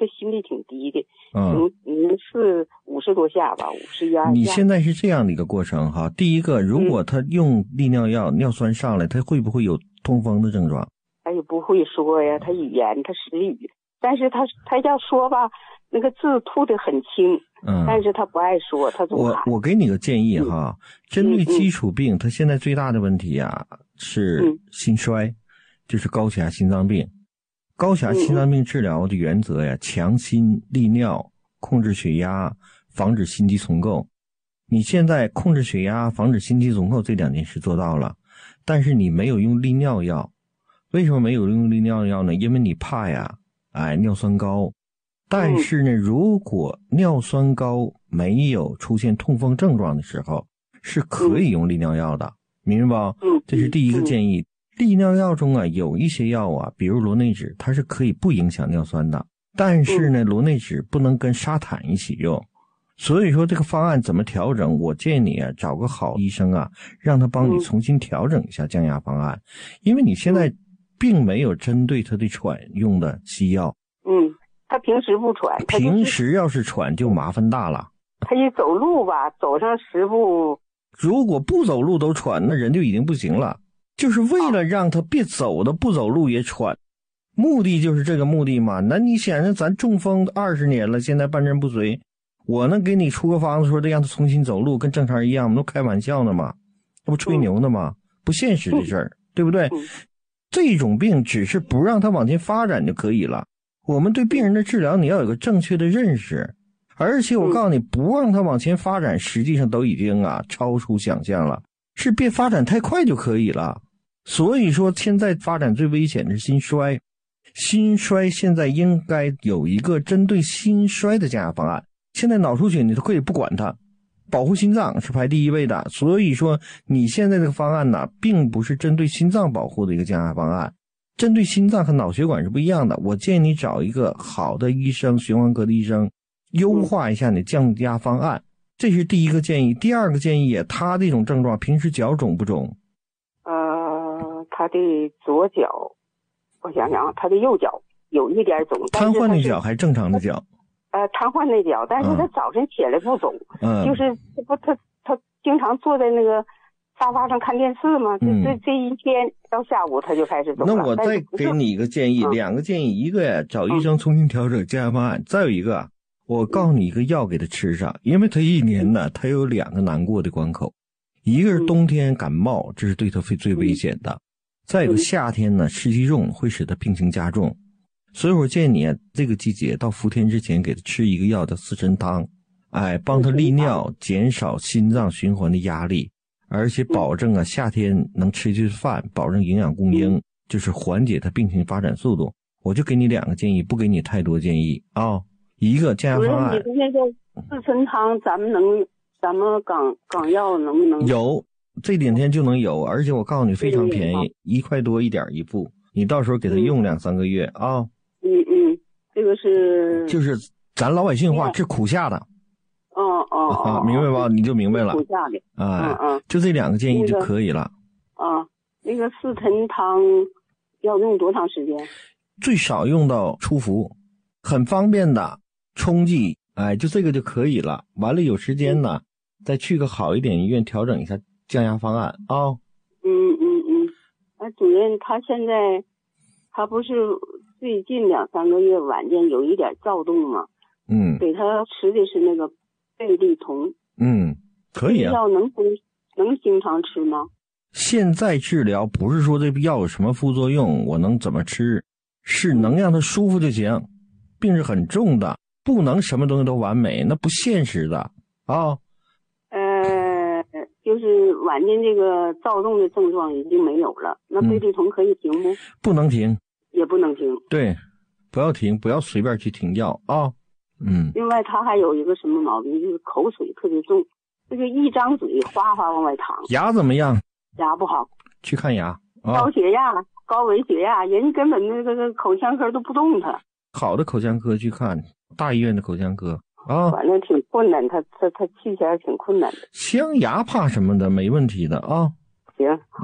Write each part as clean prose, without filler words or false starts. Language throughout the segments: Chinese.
他心里挺低的。是50多下吧，51、22下。 你现在是这样的一个过程哈。第一个，如果他用利尿药，尿酸上来，他会不会有痛风的症状？ 他也不会说呀，他语言他失语，但是他要说吧，那个字吐得很轻，但是他不爱说，他总喊。 我给你个建议哈，针对基础病，他现在最大的问题啊是心衰，就是高血压心脏病。高血压心脏病治疗的原则呀，强心利尿，控制血压，防止心肌重构。你现在控制血压，防止心肌重构这2件事做到了，但是你没有用利尿药。为什么没有用利尿药呢？因为你怕呀，尿酸高。但是呢，如果尿酸高没有出现痛风症状的时候，是可以用利尿药的，明白吧？这是第一个建议。利尿药中啊，有一些药啊，比如螺内酯，它是可以不影响尿酸的，但是呢，螺内酯不能跟沙坦一起用。所以说这个方案怎么调整，我建议你啊，找个好医生啊，让他帮你重新调整一下降压方案，因为你现在并没有针对他的喘用的西药。 他平时不喘， 平时要是喘就麻烦大了。 他一走路吧，走上10步， 如果不走路都喘，那人就已经不行了。就是为了让他别走的不走路也喘，目的就是这个目的嘛。那你想想，咱中风20年了，现在半身不遂，我能给你出个方子说得让他重新走路跟正常人一样吗？都开玩笑呢嘛，那不吹牛呢吗？不现实的事儿，对不对？这种病只是不让他往前发展就可以了。我们对病人的治疗你要有个正确的认识，而且我告诉你，不让他往前发展实际上都已经超出想象了，是别发展太快就可以了。所以说现在发展最危险的是心衰，心衰现在应该有一个针对心衰的降压方案。现在脑出血你都可以不管它，保护心脏是排第一位的。所以说你现在这个方案呢，并不是针对心脏保护的一个降压方案，针对心脏和脑血管是不一样的。我建议你找一个好的医生，循环科的医生，优化一下你降压方案，这是第一个建议。第二个建议，他这种症状平时脚肿不肿？ 他的左脚，我想想，他的右脚有一点肿。 瘫痪的脚还是正常的脚？ 瘫痪的脚，但是他早晨起来不肿，就是他经常坐在那个沙发上看电视嘛，这一天到下午他就开始肿了。 那我再给你一个建议，2个建议，一个呀，找医生重新调整降压方案，再有一个，我告诉你一个药给他吃上，因为他一年呢，他有2个难过的关口，一个是冬天感冒，这是对他最危险的。再有个夏天呢，湿气重会使他病情加重，所以我建议你这个季节到伏天之前给他吃一个药叫四神汤，帮他利尿，减少心脏循环的压力，而且保证夏天能吃去饭，保证营养供应，就是缓解他病情发展速度。我就给你2个建议，不给你太多建议啊。一个降压方案， 你的那个四神汤，咱们港药能不能有？这2天就能有，而且我告诉你非常便宜，1块多1点一副，你到时候给他用2-3个月啊。 这个是就是咱老百姓话治苦夏的。明白吧？你就明白了。苦夏的。就这2个建议就可以了。 那个四神汤要用多长时间？ 最少用到初服，很方便的冲剂，就这个就可以了。完了有时间呢，再去个好一点医院调整一下降压方案啊。 主任，他现在他不是最近2-3个月晚间有一点躁动吗？给他吃的是那个贝利酮。 可以啊。 药能经常吃吗？ 现在治疗不是说这药有什么副作用，我能怎么吃，是能让他舒服就行。病是很重的，不能什么东西都完美，那不现实的啊。 就是晚间这个躁动的症状已经没有了，那贝利酮可以停不？ 不能停， 也不能停。 对，不要停，不要随便去停药啊。 另外他还有一个什么毛病，就是口水特别重，这个一张嘴哗哗往外淌。 牙怎么样？ 牙不好， 去看牙。 高血压、高危血压，人根本那个口腔科都不动他。 好的口腔科去看，大医院的口腔科啊。 反正挺困难，他去起来挺困难的。 镶牙怕什么的，没问题的啊。 行，好，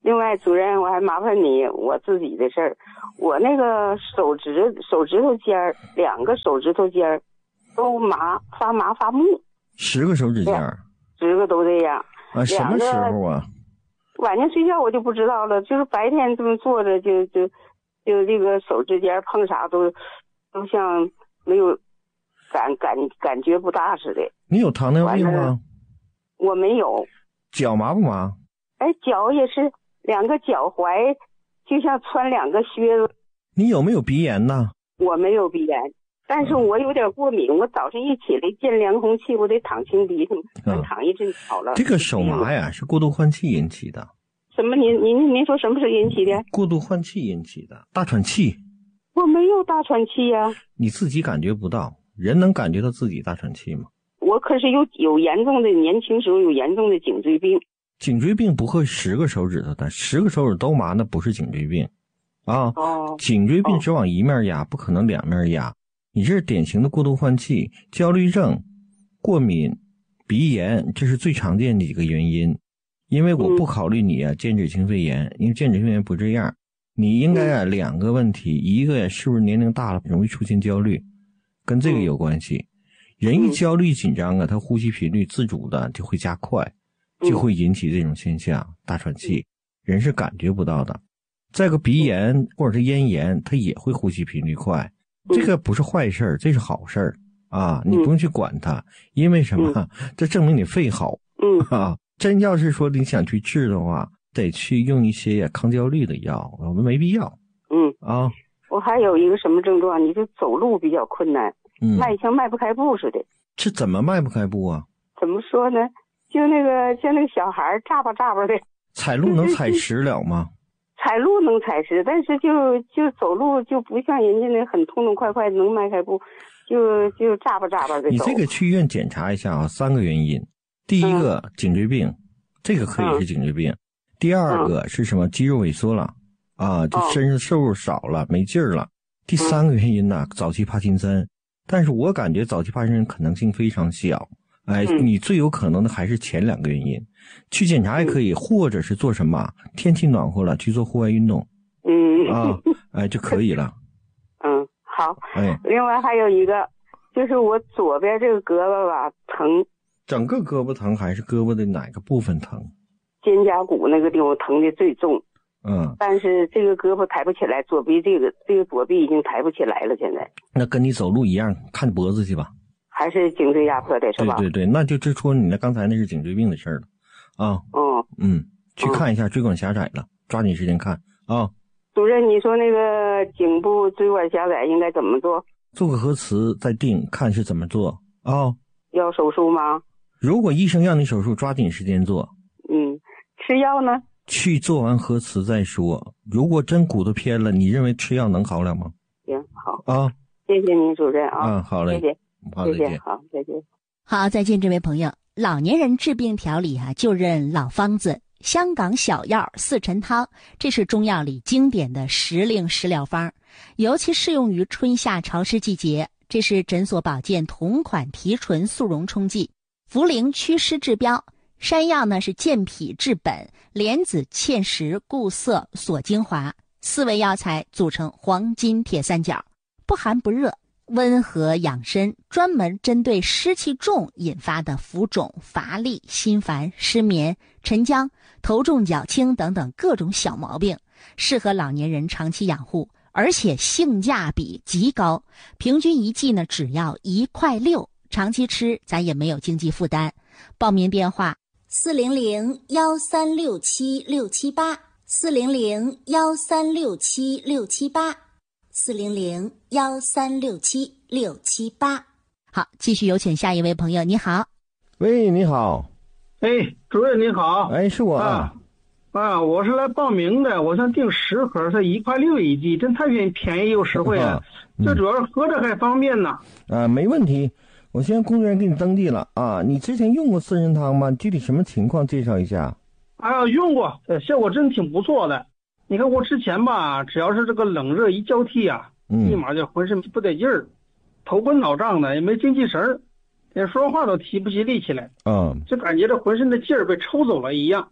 另外，主任，我还麻烦你我自己的事儿。我那个手指头尖儿，2个手指头尖儿都发麻发木。 10个手指尖儿 ？10个都这样。 啊？什么时候啊？ 晚上睡觉我就不知道了，就是白天这么坐着就这个手指尖碰啥都像没有感觉不大似的。 你有糖尿病吗？ 我没有。 脚麻不麻？ 哎，脚也是2个脚踝就像穿2个靴子。 你有没有鼻炎呢？ 我没有鼻炎，但是我有点过敏。我早上一起来见凉空气，我得淌清鼻涕，淌一阵好了。 这个手麻呀，是过度换气引起的。 什么？您说什么是引起的？ 过度换气引起的，大喘气。 我没有大喘气呀。 你自己感觉不到，人能感觉到自己大喘气吗？ 我可是有严重的，年轻时候有严重的颈椎病。 颈椎病不会10个手指头的，10个手指都麻，那不是颈椎病啊。颈椎病只往一面压，不可能2面压。你这是典型的过度换气、焦虑症、过敏、鼻炎，这是最常见的一个原因。因为我不考虑你间质性肺炎，因为间质性肺炎不这样。你应该2个问题，一个是不是年龄大了容易出现焦虑，跟这个有关系。人一焦虑紧张他呼吸频率自主的就会加快，就会引起这种现象，大喘气，人是感觉不到的。再个鼻炎或者是咽炎，它也会呼吸频率快，这个不是坏事，这是好事啊！你不用去管它，因为什么？这证明你肺好。真要是说你想去治的话，得去用一些抗焦虑的药，我们没必要。 我还有一个什么症状？你就走路比较困难，像迈不开步似的。 是怎么迈不开步啊？ 怎么说呢？就像那个小孩眨巴眨巴的。 踩路能踩实了吗？ 踩路能踩实，但是就走路就不像人家那很痛痛快快能迈开步，就眨巴眨巴的走。 你这个去医院检查一下啊，3个原因。第一个颈椎病，这个可以是颈椎病。第二个是什么？肌肉萎缩了啊，就身上瘦肉少了，没劲儿了。第3个原因呢，早期帕金森。但是我感觉早期帕金森可能性非常小。你最有可能的还是前2个原因。去检查也可以，或者是做什么？天气暖和了，去做户外运动。就可以了。 好。另外还有一个，就是我左边这个胳膊吧疼。 整个胳膊疼还是胳膊的哪个部分疼？ 肩胛骨那个地方疼的最重。但是这个胳膊抬不起来，左臂这个左臂已经抬不起来了，现在。那跟你走路一样，看脖子去吧。 还是颈椎压迫的是吧？ 对，那就指出你刚才那是颈椎病的事儿了去看一下，椎管狭窄了，抓紧时间看啊。 主任，你说那个颈部椎管狭窄应该怎么做？ 做个核磁再定，看是怎么做要手术吗？ 如果医生让你手术，抓紧时间做。 吃药呢？ 去做完核磁再说。如果真骨头偏了，你认为吃药能好了吗？ 行，好谢谢您，主任好嘞， 谢谢， 好，再见， 好，再见。 好，再见，这位朋友。老年人治病调理就认老方子，香港小药4陈汤，这是中药里经典的时令食疗方，尤其适用于春夏潮湿季节。这是诊所保健同款提纯速溶冲剂，茯苓祛湿治标，山药呢是健脾治本，莲子芡实固涩锁精华，4味药材组成黄金铁三角，不寒不热，温和养身，专门针对湿气重引发的浮肿、乏力、心烦、失眠、沉僵、头重脚轻等等各种小毛病，适合老年人长期养护，而且性价比极高，平均一剂呢只要1.6块，长期吃咱也没有经济负担。报名电话400-1367-678 400-1367-678 400-1367-678。好，继续有请下一位朋友。你好。 喂，你好。 主任你好。 是我我是来报名的，我想订10盒，才1.6块一剂，真太便宜又实惠了。最主要是合着还方便呢。 没问题，我现在工作人员给你登记了你之前用过4神汤吗？具体什么情况介绍一下。 用过，效果真挺不错的。你看我之前吧，只要是这个冷热一交替立马就浑身不得劲儿，头昏脑胀的，也没精气神儿，连说话都提不起力气来。就感觉这浑身的劲儿被抽走了一样。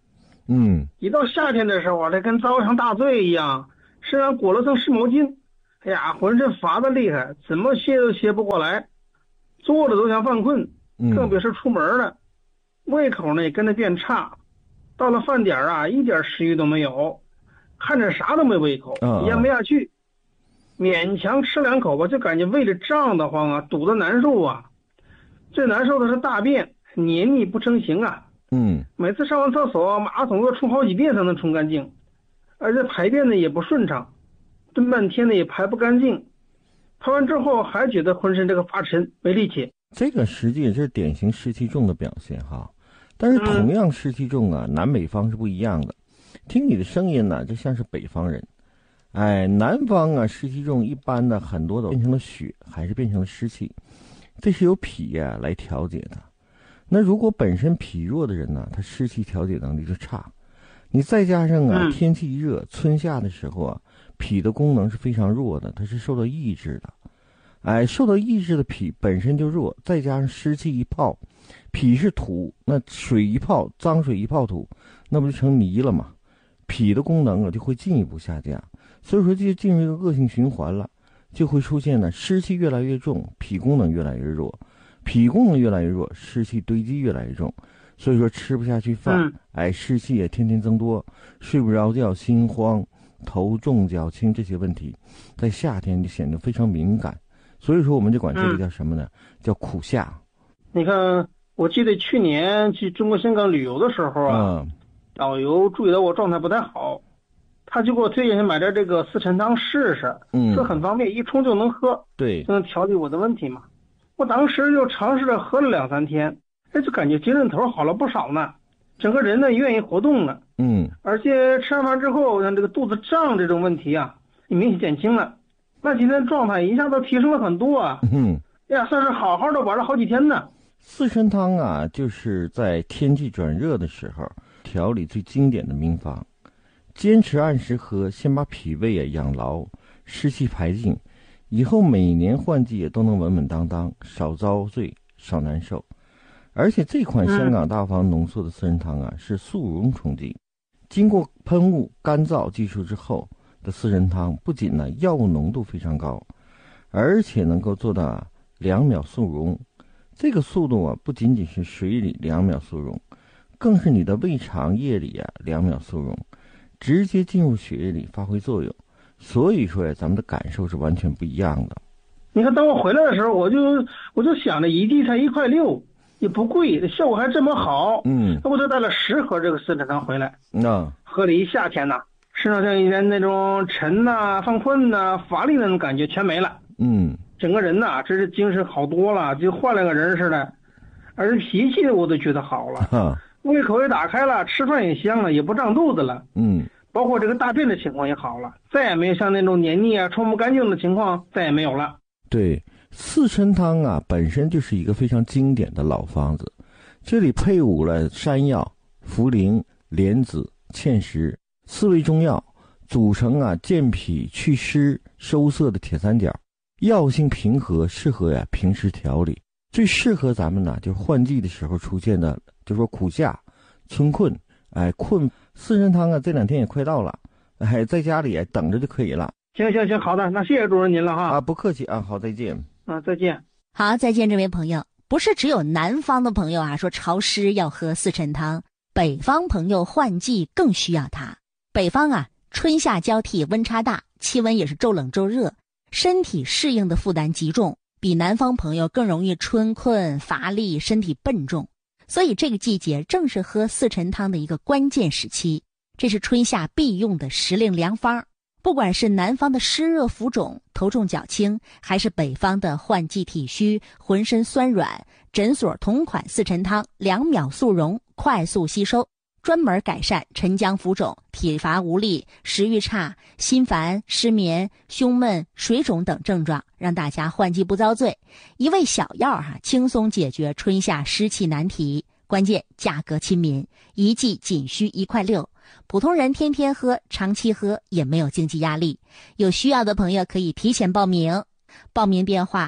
一到夏天的时候啊，这跟遭上大罪一样，身上裹了层湿毛巾，哎呀，浑身乏得厉害，怎么歇都歇不过来，坐着都想犯困，更别是出门了。胃口呢也跟着变差，到了饭点啊，一点食欲都没有，看着啥都没胃口，咽不下去，勉强吃2口吧，就感觉胃里胀得慌啊，堵得难受啊。最难受的是大便黏腻不成形啊。每次上完厕所，马桶要冲好几遍才能冲干净，而且排便呢也不顺畅，蹲半天呢也排不干净，排完之后还觉得浑身这个发沉没力气。 这个实际也是典型湿气重的表现哈。但是同样湿气重啊，南北方是不一样的。听你的声音呢，就像是北方人。南方啊湿气重，一般的很多都变成了血，还是变成了湿气，这是由脾啊来调节的。那如果本身脾弱的人呢，他湿气调节能力就差，你再加上啊天气一热，春夏的时候啊，脾的功能是非常弱的，它是受到抑制的。受到抑制的脾本身就弱，再加上湿气一泡，脾是土，那水一泡，脏水一泡土，那不就成泥了吗？脾的功能啊就会进一步下降，所以说就进入一个恶性循环了，就会出现呢湿气越来越重，脾功能越来越弱，脾功能越来越弱，湿气堆积越来越重，所以说吃不下去饭，湿气也天天增多，睡不着觉，心慌，头重脚轻，这些问题在夏天就显得非常敏感。所以说我们就管这个叫什么呢？叫苦夏。 你看，我记得去年去中国香港旅游的时候啊，导游注意到我状态不太好，他就给我推荐买点这个四陈汤试试，说很方便，一冲就能喝， 对， 就能调理我的问题嘛。我当时就尝试着喝了2-3天，就感觉精神头好了不少呢，整个人呢愿意活动了，而且吃完饭之后，像这个肚子胀这种问题啊，也明显减轻了。那今天状态一下子提升了很多啊！算是好好的玩了好几天呢。 四神汤啊，就是在天气转热的时候调理最经典的名方。坚持按时喝，先把脾胃养牢，湿气排尽，以后每年换季都能稳稳当当，少遭罪，少难受。而且这款香港大方浓缩的四神汤啊，是速溶冲剂，经过喷雾干燥技术之后的四神汤，不仅呢药物浓度非常高，而且能够做到2秒速溶。这个速度啊，不仅仅是水里2秒速溶，更是你的胃肠液里啊2秒速溶，直接进入血液里发挥作用。所以说呀，咱们的感受是完全不一样的。 你看，当我回来的时候，我就想着一剂才1.6块，也不贵，效果还这么好。那我就带了10盒这个四神汤回来，喝了一夏天呐，身上像以前那种沉呐、犯困呐、乏力那种感觉全没了。整个人呐，真是精神好多了，就换了个人似的，而脾气我都觉得好了，胃口也打开了，吃饭也香了，也不胀肚子了。包括这个大便的情况也好了，再也没有像那种黏腻啊、冲不干净的情况，再也没有了。 对，四神汤啊，本身就是一个非常经典的老方子，这里配伍了山药、茯苓、莲子、芡实4味中药，组成健脾祛湿收涩的铁三角，药性平和，适合平时调理。最适合咱们呢，就是换季的时候出现的，就说苦夏、春困，困四神汤啊，这2天也快到了，在家里等着就可以了。 行，好的，那谢谢主任您了哈。 不客气啊，好，再见。 再见。 好，再见，这位朋友。不是只有南方的朋友说潮湿要喝四陈汤，北方朋友换季更需要它。北方春夏交替，温差大，气温也是骤冷骤热，身体适应的负担极重，比南方朋友更容易春困乏力，身体笨重。所以这个季节正是喝四陈汤的一个关键时期，这是春夏必用的时令良方。不管是南方的湿热浮肿、头重脚轻，还是北方的换季体虚、浑身酸软，诊所同款四陈汤2秒速溶，快速吸收，专门改善沉僵浮肿、体乏无力、食欲差、心烦、失眠、胸闷、水肿等症状，让大家换季不遭罪。一味小药轻松解决春夏湿气难题，关键价格亲民，一剂仅需1.6块，普通人天天喝、长期喝也没有经济压力。有需要的朋友可以提前报名，报名电话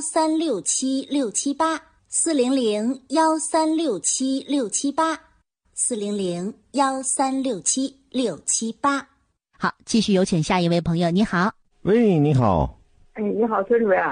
400-1367-678，400-1367-678。 好，继续有请下一位朋友。你好。 喂，你好。 哎，你好，崔主任。